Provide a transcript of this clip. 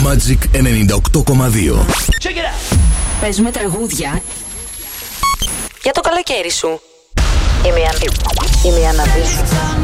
Magic 98,2. Παίζουμε τραγούδια για το καλοκαίρι σου. Είμαι η Αναβίσου.